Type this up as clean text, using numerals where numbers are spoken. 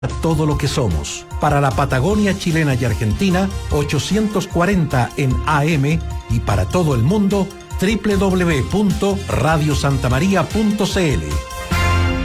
todo lo que somos. Para la Patagonia chilena y argentina, 840 en AM, y para todo el mundo, www.radiosantamaria.cl.